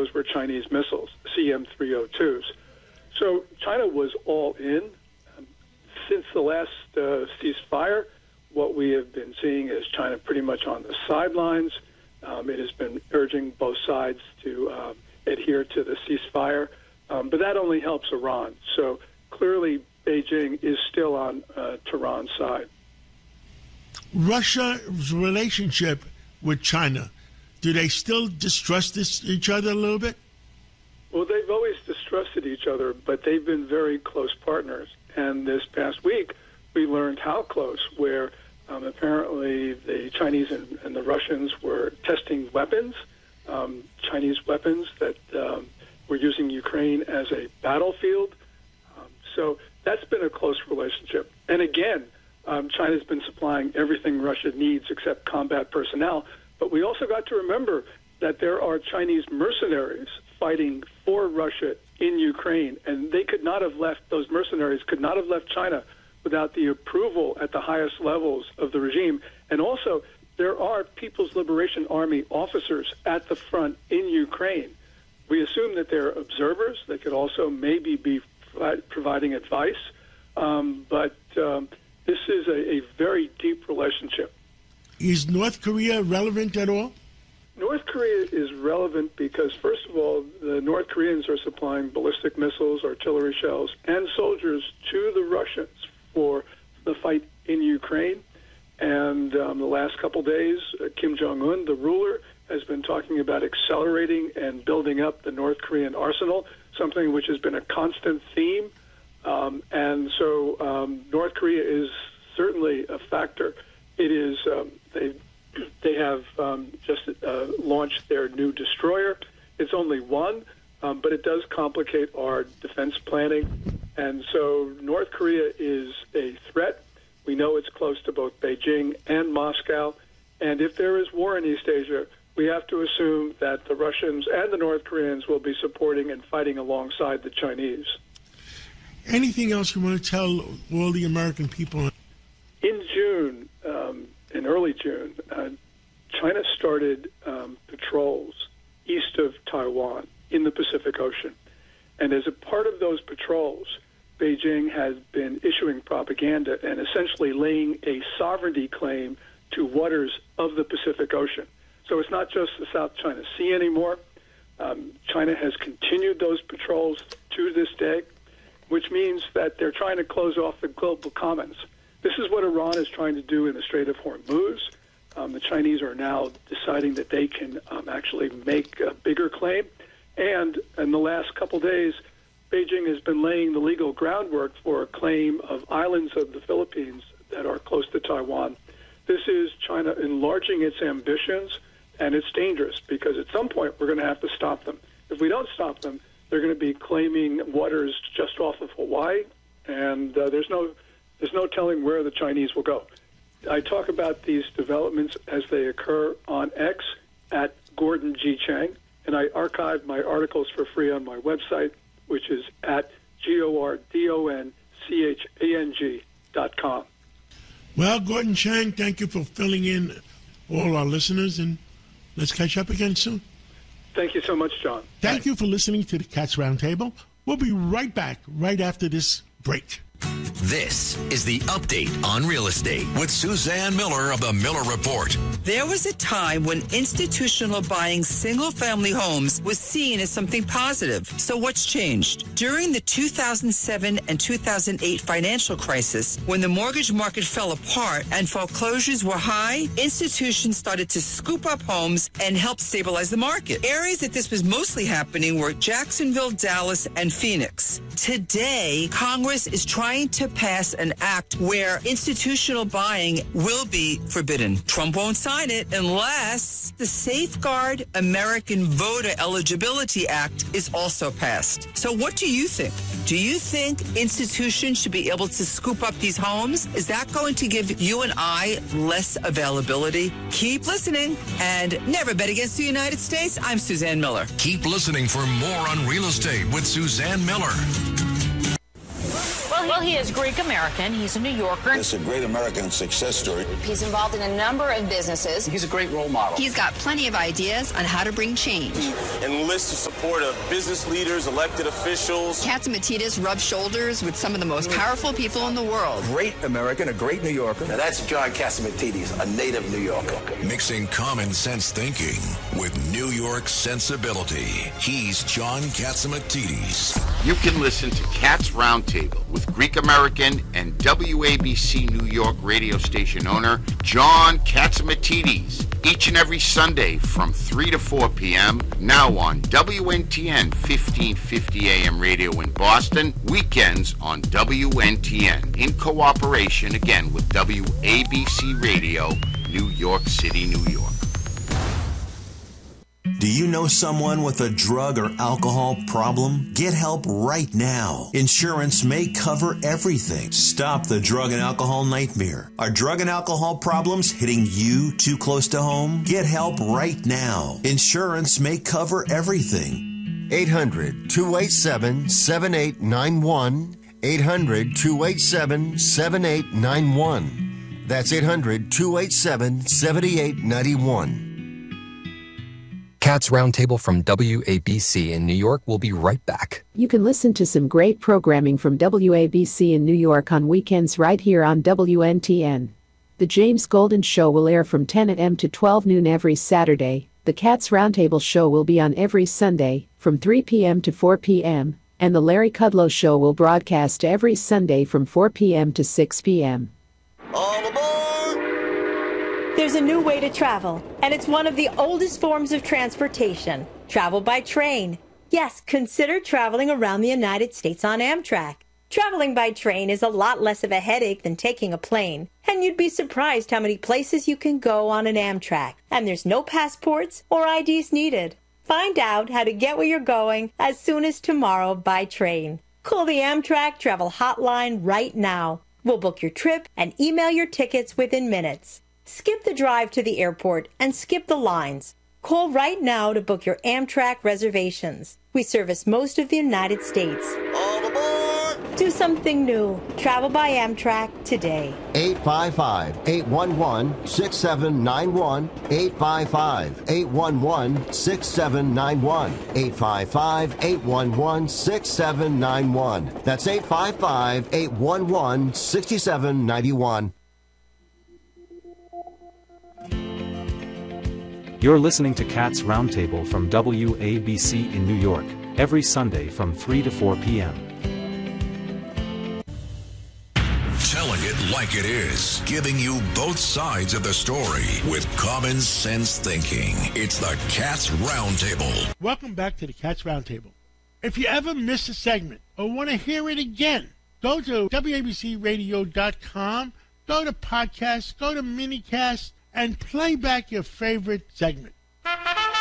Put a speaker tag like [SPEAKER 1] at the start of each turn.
[SPEAKER 1] those were Chinese missiles, CM-302s. So China was all in. Since the last ceasefire, what we have been seeing is China pretty much on the sidelines. It has been urging both sides to adhere to the ceasefire, but that only helps Iran. So clearly, Beijing is still on Tehran's side.
[SPEAKER 2] Russia's relationship with China, do they still distrust each other a little bit?
[SPEAKER 1] Well, they've always distrusted each other, but they've been very close partners. And this past week, we learned how close, where apparently the Chinese and the Russians were testing weapons, Chinese weapons that were using Ukraine as a battlefield. So that's been a close relationship. And again, China's been supplying everything Russia needs except combat personnel. But we also got to remember that there are Chinese mercenaries fighting for Russia in Ukraine, and they could not have left, those mercenaries could not have left China without the approval at the highest levels of the regime. And also, there are People's Liberation Army officers at the front in Ukraine. We assume that they're observers. They could also maybe be providing advice. But this is a very deep relationship.
[SPEAKER 2] Is North Korea relevant at all?
[SPEAKER 1] North Korea is relevant because, first of all, the North Koreans are supplying ballistic missiles, artillery shells, and soldiers to the Russians for the fight in Ukraine. And the last couple days, Kim Jong-un, the ruler, has been talking about accelerating and building up the North Korean arsenal, something which has been a constant theme. And so North Korea is certainly a factor. It is they have just launched their new destroyer. It's only one, but it does complicate our defense planning. And so North Korea is a threat. We know it's close to both Beijing and Moscow. And if there is war in East Asia, we have to assume that the Russians and the North Koreans will be supporting and fighting alongside the Chinese.
[SPEAKER 2] Anything else you want to tell all the American people?
[SPEAKER 1] In June, in early June, China started patrols east of Taiwan in the Pacific Ocean. And as a part of those patrols, Beijing has been issuing propaganda and essentially laying a sovereignty claim to waters of the Pacific Ocean. So it's not just the South China Sea anymore. China has continued those patrols to this day, which means that they're trying to close off the global commons. This is what Iran is trying to do in the Strait of Hormuz. The Chinese are now deciding that they can actually make a bigger claim. And in the last couple days, Beijing has been laying the legal groundwork for a claim of islands of the Philippines that are close to Taiwan. This is China enlarging its ambitions, and it's dangerous because at some point we're going to have to stop them. If we don't stop them, they're going to be claiming waters just off of Hawaii, and there's no telling where the Chinese will go. I talk about these developments as they occur on X at Gordon G. Chang, and I archive my articles for free on my website, which is at GORDONCHANG.com.
[SPEAKER 2] Well, Gordon Chang, thank you for filling in all our listeners, and let's catch up again soon.
[SPEAKER 1] Thank you so much, John.
[SPEAKER 2] Thank you for listening to the Cats Roundtable. We'll be right back right after this break.
[SPEAKER 3] This is the Update on Real Estate with Suzanne Miller of the Miller Report.
[SPEAKER 4] There was a time when institutional buying single-family homes was seen as something positive. So what's changed? During the 2007 and 2008 financial crisis, when the mortgage market fell apart and foreclosures were high, institutions started to scoop up homes and help stabilize the market. Areas that this was mostly happening were Jacksonville, Dallas, and Phoenix. Today, Congress is trying to pass an act where institutional buying will be forbidden. Trump won't sign it unless the Safeguard American Voter Eligibility Act is also passed. So what do you think? Do you think institutions should be able to scoop up these homes? Is that going to give you and I less availability? Keep listening and never bet against the United States. I'm Suzanne Miller.
[SPEAKER 3] Keep listening for more on real estate with Suzanne Miller.
[SPEAKER 5] Well, Well, he is Greek-American. He's a New Yorker.
[SPEAKER 6] It's a great American success story.
[SPEAKER 7] He's involved in a number of businesses.
[SPEAKER 6] He's a great role model.
[SPEAKER 8] He's got plenty of ideas on how to bring change.
[SPEAKER 9] Enlists the support of business leaders, elected officials.
[SPEAKER 8] Catsimatidis rubs shoulders with some of the most powerful people in the world.
[SPEAKER 6] Great American, a great New Yorker. Now that's John Catsimatidis, a native New Yorker.
[SPEAKER 3] Mixing common sense thinking with New York sensibility. He's John Catsimatidis.
[SPEAKER 10] You can listen to Cats Roundtable with Greek American and WABC New York radio station owner John Catsimatidis each and every Sunday from 3 to 4 p.m. now on WNTN 1550 AM radio in Boston, weekends on WNTN in cooperation again with WABC Radio, New York City, New York.
[SPEAKER 11] Do you know someone with a drug or alcohol problem? Get help right now. Insurance may cover everything. Stop the drug and alcohol nightmare. Are drug and alcohol problems hitting you too close to home? Get help right now. Insurance may cover everything.
[SPEAKER 12] 800-287-7891. 800-287-7891. That's 800-287-7891.
[SPEAKER 13] Cats Roundtable from WABC in New York will be right back.
[SPEAKER 14] You can listen to some great programming from WABC in New York on weekends right here on WNTN. The James Golden Show will air from 10 a.m. to 12 noon every Saturday. The Cats Roundtable Show will be on every Sunday from 3 p.m. to 4 p.m. And the Larry Kudlow Show will broadcast every Sunday from 4 p.m. to 6 p.m.
[SPEAKER 12] All aboard!
[SPEAKER 15] There's a new way to travel, and it's one of the oldest forms of transportation. Travel by train. Yes, consider traveling around the United States on Amtrak. Traveling by train is a lot less of a headache than taking a plane, and you'd be surprised how many places you can go on an Amtrak, and there's no passports or IDs needed. Find out how to get where you're going as soon as tomorrow by train. Call the Amtrak Travel Hotline right now. We'll book your trip and email your tickets within minutes. Skip the drive to the airport and skip the lines. Call right now to book your Amtrak reservations. We service most of the United States.
[SPEAKER 12] All aboard!
[SPEAKER 15] Do something new. Travel by Amtrak today.
[SPEAKER 12] 855-811-6791. 855-811-6791. 855-811-6791. That's 855-811-6791.
[SPEAKER 16] You're listening to Cats Roundtable from WABC in New York, every Sunday from 3 to 4 p.m.
[SPEAKER 3] Telling it like it is, giving you both sides of the story with common sense thinking. It's the Cats Roundtable.
[SPEAKER 2] Welcome back to the Cats Roundtable. If you ever miss a segment or want to hear it again, go to WABCRadio.com, go to podcasts, go to minicast, and play back your favorite segment.